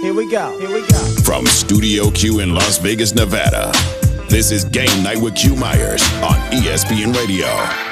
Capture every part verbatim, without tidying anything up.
Here we go. Here we go. From Studio Q in Las Vegas, Nevada, this is Game Night with Q Myers on E S P N Radio.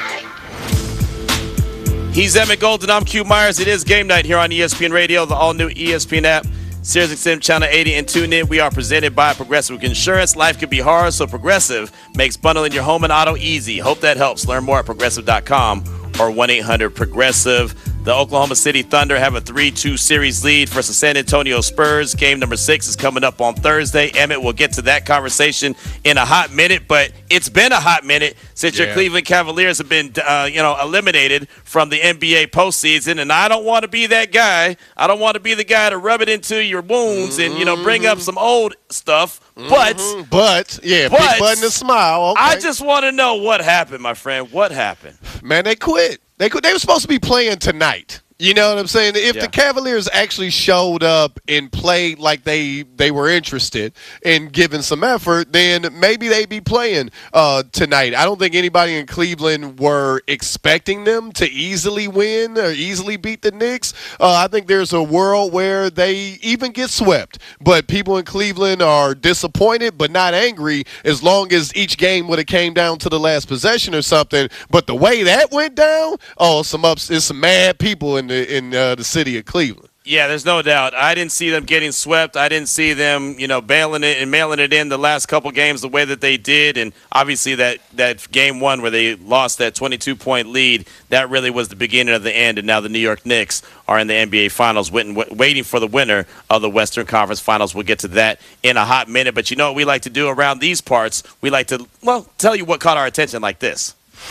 He's Emmett Golden. I'm Q Myers. It is Game Night here on E S P N Radio, the all-new E S P N app, Sirius X M Channel eighty, and tune in. We are presented by Progressive Insurance. Life could be hard, so Progressive makes bundling your home and auto easy. Hope that helps. Learn more at progressive dot com or one eight hundred progressive. The Oklahoma City Thunder have a three two series lead versus San Antonio Spurs. Game number six is coming up on Thursday. Emmett, we'll get to that conversation in a hot minute, but it's been a hot minute since yeah. your Cleveland Cavaliers have been, uh, you know, eliminated from the N B A postseason. And I don't want to be that guy. I don't want to be the guy to rub it into your wounds and, you know, bring up some old stuff. But, mm-hmm. but yeah, but, big button to smile. Okay. I just want to know what happened, my friend. What happened? Man, they quit. They could, they were supposed to be playing tonight. You know what I'm saying? If yeah. the Cavaliers actually showed up and played like they they were interested in giving some effort, then maybe they'd be playing uh, tonight. I don't think anybody in Cleveland were expecting them to easily win or easily beat the Knicks. Uh, I think there's a world where they even get swept. But people in Cleveland are disappointed but not angry as long as each game would have came down to the last possession or something. But the way that went down, oh, some ups, it's some mad people in the in uh, the city of Cleveland. Yeah, there's no doubt. I didn't see them getting swept. I didn't see them, you know, bailing it and mailing it in the last couple games the way that they did. And obviously that, that game one where they lost that twenty-two point lead, that really was the beginning of the end. And now the New York Knicks are in the N B A Finals waiting for the winner of the Western Conference Finals. We'll get to that in a hot minute. But you know what we like to do around these parts? We like to, well, tell you what caught our attention like this.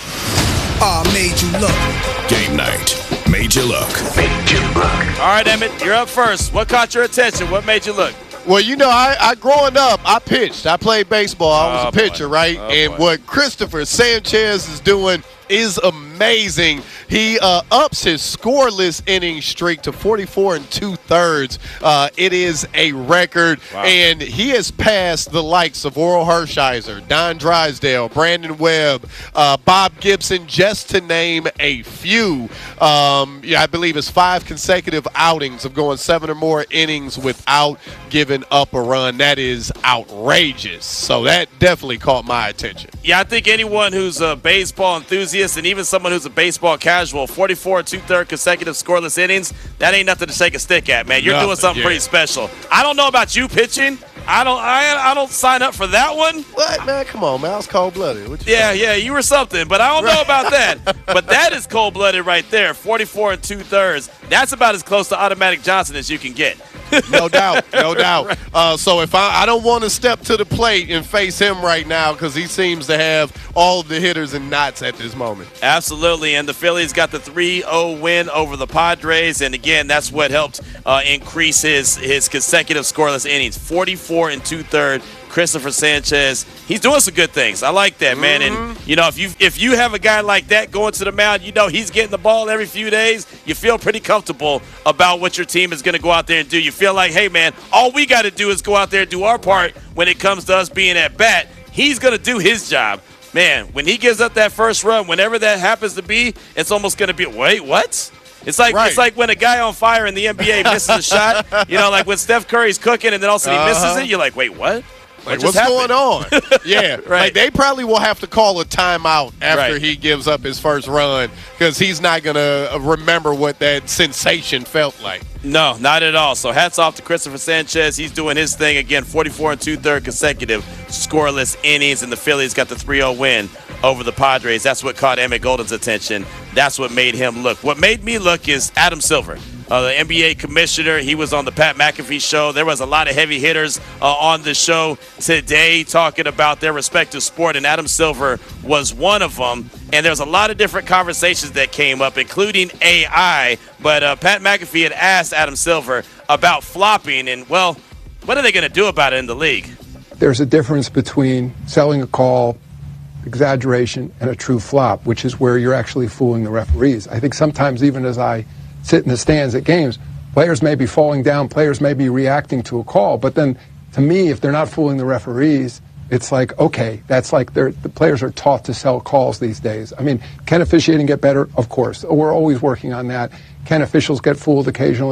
Ah, uh, made you look. Game night. Made you look. Made you look. All right, Emmett, you're up first. What caught your attention? What made you look? Well, you know, I, I growing up, I pitched. I played baseball. I was oh, a pitcher, boy. right? Oh, and boy. what Christopher Sanchez is doing is amazing. He uh, ups his scoreless inning streak to forty-four and two-thirds. Uh, it is a record, wow. and he has passed the likes of Oral Hershiser, Don Drysdale, Brandon Webb, uh, Bob Gibson, just to name a few. Um, yeah, I believe it's five consecutive outings of going seven or more innings without giving up a run. That is outrageous. So that definitely caught my attention. Yeah, I think anyone who's a baseball enthusiast and even someone who's a baseball casual, forty-four and two-thirds consecutive scoreless innings, that ain't nothing to shake a stick at, man. You're nothing, doing something yeah. pretty special. I don't know about you pitching. I don't I, I don't sign up for that one. What, man? Come on, man. I was cold-blooded. Yeah, yeah, you were something, but I don't know about that. But that is cold-blooded right there, forty-four and two-thirds. That's about as close to Automatic Johnson as you can get. No doubt, no doubt. Uh, so if I, I don't want to step to the plate and face him right now because he seems to have all of the hitters and knots at this moment. Absolutely, and the Phillies got the three oh win over the Padres, and again, that's what helped uh, increase his, his consecutive scoreless innings, forty-four and two-thirds. Christopher Sanchez, he's doing some good things. I like that, man. Mm-hmm. And, you know, if you if you have a guy like that going to the mound, you know he's getting the ball every few days, you feel pretty comfortable about what your team is going to go out there and do. You feel like, hey, man, all we got to do is go out there and do our part when it comes to us being at bat. He's going to do his job. Man, when he gives up that first run, whenever that happens to be, it's almost going to be, wait, what? It's like right. it's like when a guy on fire in the N B A misses a shot. You know, like when Steph Curry's cooking and then all of a sudden he misses uh-huh. it, you're like, wait, what? Like, what's happened? going on? Yeah, right. Like they probably will have to call a timeout after right. he gives up his first run because he's not going to remember what that sensation felt like. No, not at all. So hats off to Christopher Sanchez. He's doing his thing again, forty-four and two-thirds consecutive scoreless innings, and the Phillies got the three oh win over the Padres. That's what caught Emmett Golden's attention. That's what made him look. What made me look is Adam Silver. Uh, the N B A commissioner, he was on the Pat McAfee show. There was a lot of heavy hitters uh, on the show today talking about their respective sport, and Adam Silver was one of them. And there's a lot of different conversations that came up, including A I. But uh, Pat McAfee had asked Adam Silver about flopping, and, well, what are they going to do about it in the league? There's a difference between selling a call, exaggeration, and a true flop, which is where you're actually fooling the referees. I think sometimes even as I sit in the stands at games, players may be falling down, players may be reacting to a call, but then to me, if they're not fooling the referees, it's like, okay, that's like they're, the players are taught to sell calls these days. I mean, can officiating get better? Of course. We're always working on that. Can officials get fooled occasionally?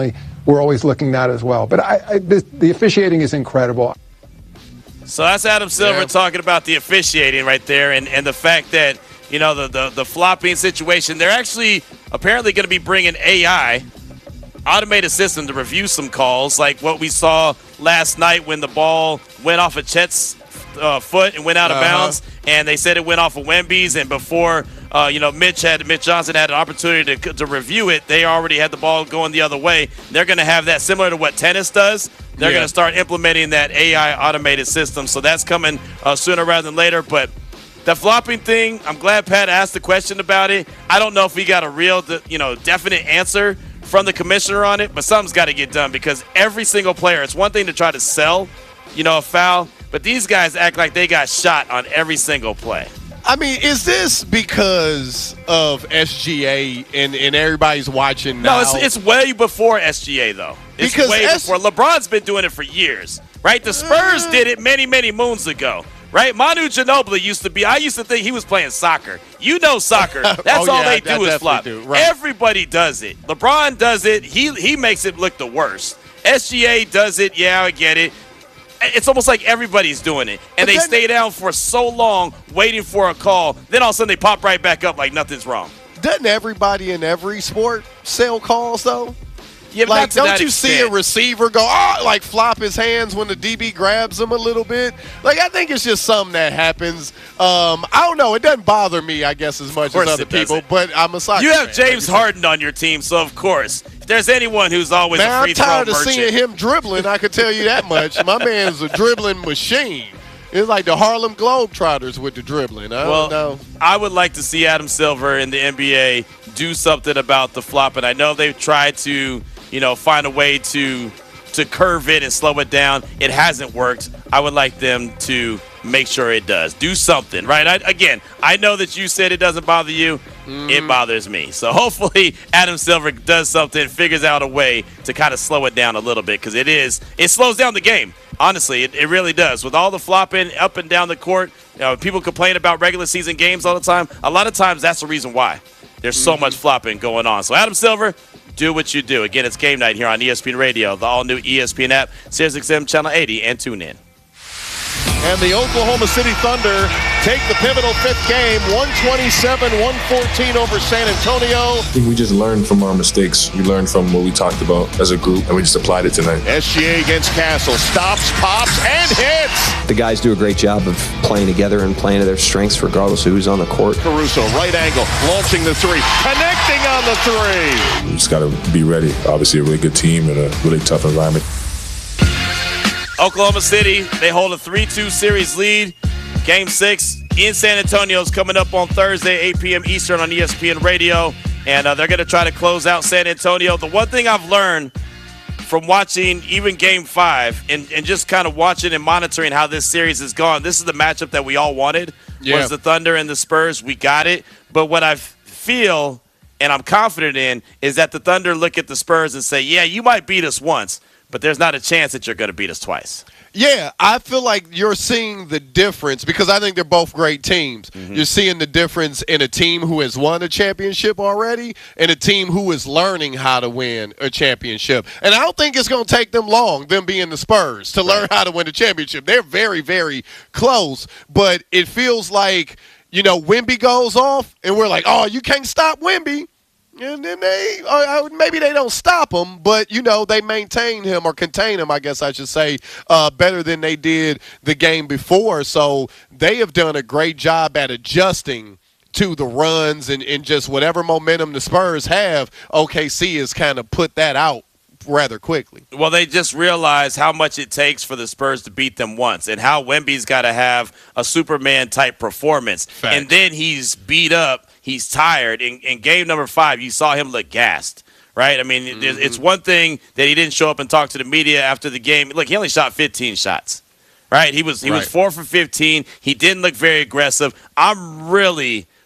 we're always looking at as well. But I, I, the, the officiating is incredible. So that's Adam Silver Yeah. talking about the officiating right there, and, and the fact that, you know, the, the, the flopping situation. They're actually apparently going to be bringing A I, automated system, to review some calls, like what we saw last night when the ball went off of Chet's uh, foot and went out of Uh-huh. bounds, and they said it went off of Wemby's, and before uh, you know Mitch had Mitch Johnson had an opportunity to, to review it, they already had the ball going the other way. They're going to have that similar to what tennis does. They're Yeah. going to start implementing that A I automated system, so that's coming uh, sooner rather than later. But the flopping thing, I'm glad Pat asked the question about it. I don't know if we got a real, you know, definite answer from the commissioner on it, but something's got to get done because every single player, it's one thing to try to sell, you know, a foul, but these guys act like they got shot on every single play. I mean, is this because of S G A and, and everybody's watching now? No, it's, it's way before S G A, though. It's Because way S- before. LeBron's been doing it for years, right? The Spurs Uh. did it many, many moons ago. Right, Manu Ginobili used to be. I used to think he was playing soccer. You know soccer. That's Oh, all yeah, they I- do I is definitely flop. do, right. Everybody does it. LeBron does it. He he makes it look the worst. S G A does it. Yeah, I get it. It's almost like everybody's doing it, and But they then- stay down for so long waiting for a call. Then all of a sudden they pop right back up like nothing's wrong. Doesn't everybody in every sport sell calls, though? Yeah, but not Like, to don't that you see a extent. receiver go, oh, like flop his hands when the D B grabs him a little bit? Like, I think it's just something that happens. Um, I don't know. It doesn't bother me, I guess, as much course as other it people, doesn't. but I'm a soccer You have fan. James Like, Harden on your team, so of course, if there's anyone who's always Man, a I'm free throw tired of merchant. seeing him dribbling. I could tell you that much. My man's a dribbling machine. It's like the Harlem Globetrotters with the dribbling. I Well, don't know. I would like to see Adam Silver in the N B A do something about the flop, and I know they've tried to, you know, find a way to to curve it and slow it down. It hasn't worked. I would like them to make sure it does. Do something, right? I, again, I know that you said it doesn't bother you. It bothers me. So hopefully Adam Silver does something, figures out a way to kind of slow it down a little bit because it is it slows down the game. Honestly, it, it really does. With all the flopping up and down the court, you know, people complain about regular season games all the time. A lot of times that's the reason why. There's so much flopping going on. So Adam Silver, do what you do. Again, it's game night here on E S P N Radio, the all-new E S P N app, Sirius X M Channel eighty, and tune in. And the Oklahoma City Thunder take the pivotal fifth game, one twenty-seven one fourteen over San Antonio. I think we just learned from our mistakes. We learned from what we talked about as a group, and we just applied it tonight. S G A against Castle. Stops, pops, and hits. The guys do a great job of playing together and playing to their strengths regardless of who's on the court. Caruso, right angle, launching the three, connecting on the three. We just got to be ready. Obviously, a really good team in a really tough environment. Oklahoma City, they hold a three two series lead. Game six in San Antonio is coming up on Thursday, eight p.m. Eastern on E S P N Radio. And uh, they're going to try to close out San Antonio. The one thing I've learned from watching even Game five and, and just kind of watching and monitoring how this series has gone, this is the matchup that we all wanted, Yeah. was the Thunder and the Spurs. We got it. But what I feel and I'm confident in is that the Thunder look at the Spurs and say, yeah, you might beat us once, but there's not a chance that you're going to beat us twice. Yeah, I feel like you're seeing the difference because I think they're both great teams. Mm-hmm. You're seeing the difference in a team who has won a championship already and a team who is learning how to win a championship. And I don't think it's going to take them long, them being the Spurs, to learn how to win a championship. They're very, very close, but it feels like, you know, Wemby goes off and we're like, oh, you can't stop Wemby. And then they, or maybe they don't stop him, but, you know, they maintain him or contain him, I guess I should say, uh, better than they did the game before. So they have done a great job at adjusting to the runs and, and just whatever momentum the Spurs have. O K C has kind of put that out rather quickly. Well, they just realized how much it takes for the Spurs to beat them once and how Wemby's got to have a Superman-type performance. Fact. And then he's beat up. He's tired. In, in game number five, you saw him look gassed, right? I mean, mm-hmm. it's one thing that he didn't show up and talk to the media after the game. Look, he only shot fifteen shots, right? He was he Right. was four for fifteen. He didn't look very aggressive. I'm really,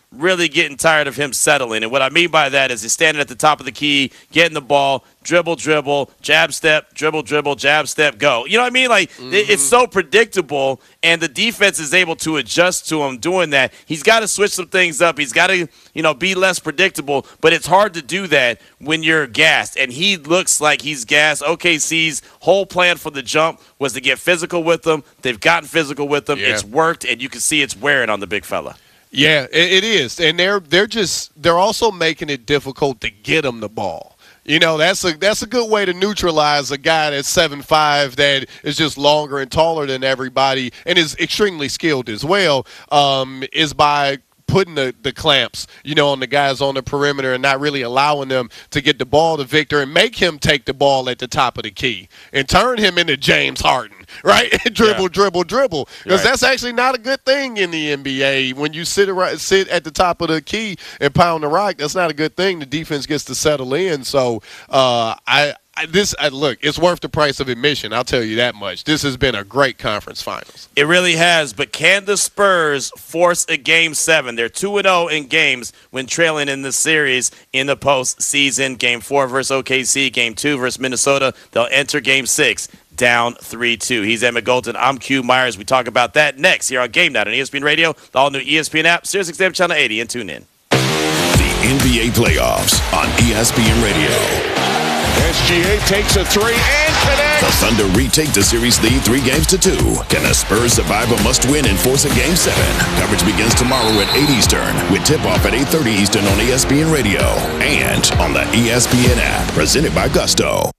really getting tired of him settling. And what I mean by that is he's standing at the top of the key, getting the ball, dribble, dribble, jab step, dribble, dribble, jab step, go. You know what I mean? Like, mm-hmm. it's so predictable, and the defense is able to adjust to him doing that. He's got to switch some things up. He's got to, you know, be less predictable, but it's hard to do that when you're gassed, and he looks like he's gassed. O K C's whole plan for the jump was to get physical with him. They've gotten physical with him. Yeah. It's worked, and you can see it's wearing on the big fella. Yeah, it, it is, and they're they're just they're also making it difficult to get him the ball. You know, that's a that's a good way to neutralize a guy that's seven five that is just longer and taller than everybody and is extremely skilled as well, um, is by putting the, the clamps, you know, on the guys on the perimeter and not really allowing them to get the ball to Victor and make him take the ball at the top of the key and turn him into James Harden, right? dribble, yeah. dribble, dribble. Because right. that's actually not a good thing in the N B A. When you sit around, sit at the top of the key and pound the rock, that's not a good thing. The defense gets to settle in. So uh, I – This I, look, it's worth the price of admission. I'll tell you that much. This has been a great conference finals. It really has. But can the Spurs force a game seven? They're two and zero in games when trailing in the series in the postseason. Game four versus O K C. Game two versus Minnesota. They'll enter game six down three two. He's Emmett Golden. I'm Q Myers. We talk about that next here on Game Night on E S P N Radio, the all new E S P N app, Sirius X M Channel eighty, and tune in. The N B A playoffs on E S P N Radio. S G A takes a three and connects. The Thunder retake the series lead three games to two. Can the Spurs survive a must-win and force a game seven? Coverage begins tomorrow at eight Eastern with tip-off at eight thirty Eastern on E S P N Radio and on the E S P N app, presented by Gusto.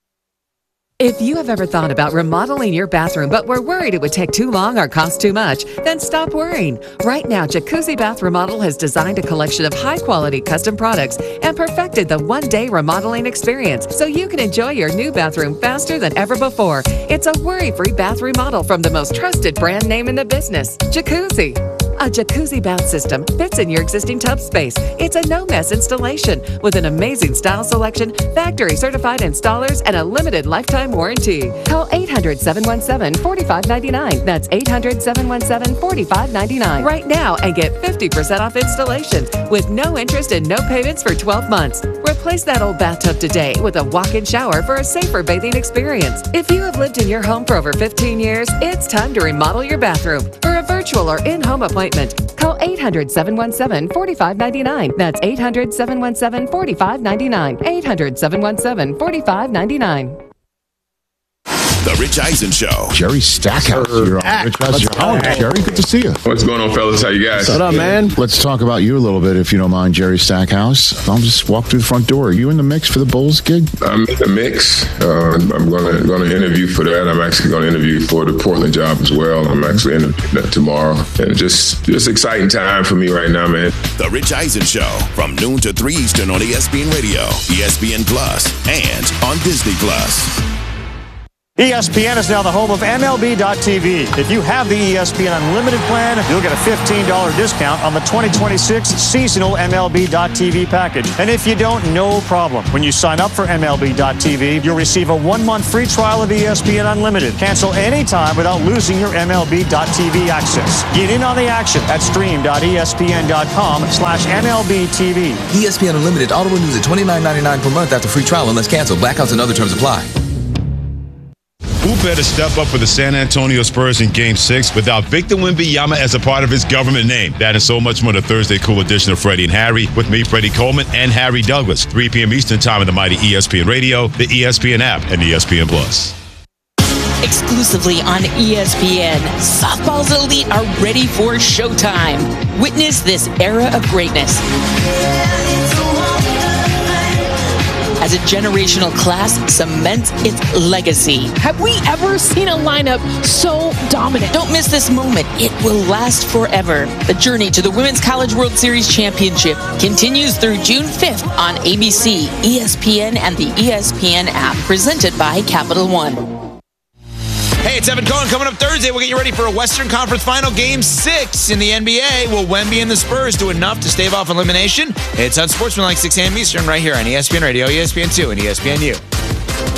If you have ever thought about remodeling your bathroom but were worried it would take too long or cost too much, then stop worrying. Right now, Jacuzzi Bath Remodel has designed a collection of high-quality custom products and perfected the one-day remodeling experience so you can enjoy your new bathroom faster than ever before. It's a worry-free bath remodel from the most trusted brand name in the business, Jacuzzi. A jacuzzi bath system fits in your existing tub space. It's a no-mess installation with an amazing style selection, factory-certified installers, and a limited lifetime warranty. Call eight hundred, seven one seven, four five nine nine. That's eight hundred, seven one seven, four five nine nine right now and get fifty percent off installations with no interest and no payments for twelve months. Replace that old bathtub today with a walk-in shower for a safer bathing experience. If you have lived in your home for over fifteen years, it's time to remodel your bathroom. For a virtual or in-home appointment, call eight hundred, seven one seven, four five nine nine. That's eight hundred, seven one seven, four five nine nine. eight hundred, seven one seven, four five nine nine. The Rich Eisen Show. Jerry Stackhouse. You're on Rich Eisen. Oh, Jerry, good to see you. What's going on, fellas? How you guys? What up, man? Let's talk about you a little bit, if you don't mind, Jerry Stackhouse. I'll just walk through the front door. Are you in the mix for the Bulls gig? I'm in the mix. Uh, I'm going to going to interview for that. I'm actually going to interview for the Portland job as well. I'm actually interviewing that tomorrow. And just, just exciting time for me right now, man. The Rich Eisen Show from noon to three Eastern on E S P N Radio, E S P N Plus, and on Disney Plus. E S P N is now the home of M L B dot T V. If you have the E S P N Unlimited plan, you'll get a fifteen dollars discount on the twenty twenty-six seasonal M L B dot T V package. And if you don't, no problem. When you sign up for M L B dot T V, you'll receive a one-month free trial of E S P N Unlimited. Cancel anytime without losing your M L B dot T V access. Get in on the action at stream dot E S P N dot com slash M L B T V. E S P N Unlimited auto renews at twenty-nine ninety-nine per month after free trial unless canceled. Blackouts and other terms apply. Who better step up for the San Antonio Spurs in Game six without Victor Wembanyama as a part of his government name? That and so much more the Thursday Cool edition of Freddie and Harry with me, Freddie Coleman, and Harry Douglas. three p.m. Eastern Time on the mighty E S P N Radio, the E S P N app, and E S P N Plus. Exclusively on E S P N, softball's elite are ready for showtime. Witness this era of greatness as a generational class cements its legacy. Have we ever seen a lineup so dominant? Don't miss this moment. It will last forever. The journey to the Women's College World Series Championship continues through June fifth on A B C, E S P N, and the E S P N app, presented by Capital One. Hey, it's Evan Cohen. Coming up Thursday, we'll get you ready for a Western Conference Final Game six in the N B A. Will Wemby and the Spurs do enough to stave off elimination? It's on Sportsmanlike six a.m. Eastern right here on E S P N Radio, E S P N two, and E S P N U.